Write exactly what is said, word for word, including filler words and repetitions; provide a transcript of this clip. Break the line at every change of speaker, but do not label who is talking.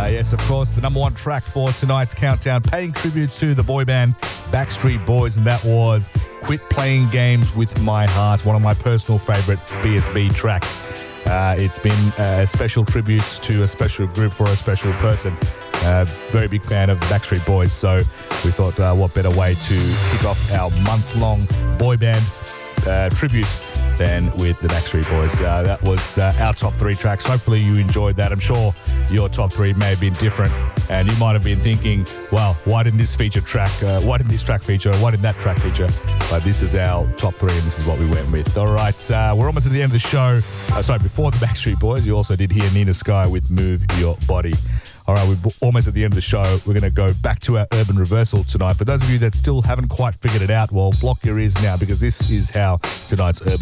yes, of course, the number one track for tonight's countdown, paying tribute to the boy band Backstreet Boys, and that was Quit Playing Games With My Heart, one of my personal favourite B S B tracks. Uh, it's been a special tribute to a special group for a special person. Uh, very big fan of the Backstreet Boys, so we thought uh, what better way to kick off our month-long boy band uh, tribute than with the Backstreet Boys. Uh, that was uh, our top three tracks. Hopefully you enjoyed that. I'm sure your top three may have been different, and you might have been thinking, well, why didn't this feature track, uh, why didn't this track feature, why didn't that track feature? But this is our top three, and this is what we went with. All right, uh, we're almost at the end of the show. Uh, sorry, before the Backstreet Boys, you also did hear Nina Sky with Move Your Body. All right, we're almost at the end of the show. We're going to go back to our urban reversal tonight. For those of you that still haven't quite figured it out, well, block your ears now, because this is how tonight's urban